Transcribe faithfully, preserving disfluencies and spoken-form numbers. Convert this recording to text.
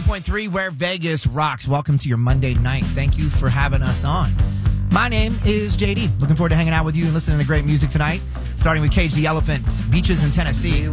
ninety-two point three, where Vegas rocks. Welcome to your Monday night. Thank you for having us on. My name is J D. Looking forward to hanging out with you and listening to great music tonight. Starting with Cage the Elephant, Beaches in Tennessee.